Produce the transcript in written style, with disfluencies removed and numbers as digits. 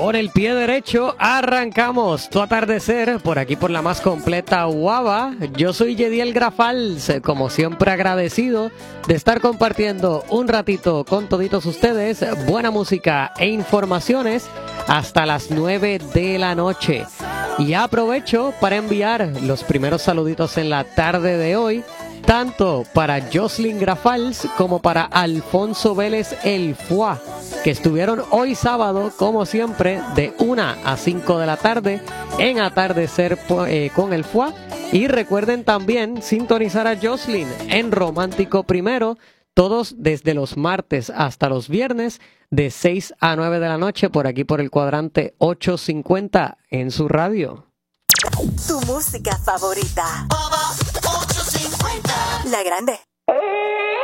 Por el pie derecho arrancamos tu atardecer por aquí por la más completa Guava. Yo soy Yediel Grafals, como siempre agradecido de estar compartiendo un ratito con toditos ustedes buena música e informaciones hasta las 9 de la noche. Y aprovecho para enviar los primeros saluditos en la tarde de hoy, tanto para Jocelyn Grafals como para Alfonso Vélez El Fuá, que estuvieron hoy sábado, como siempre, de 1 a 5 de la tarde en Atardecer con El Fuá. Y recuerden también sintonizar a Jocelyn en Romántico Primero, todos desde los martes hasta los viernes, de 6 a 9 de la noche, por aquí por el cuadrante 850 en su radio. Tu música favorita. La Grande.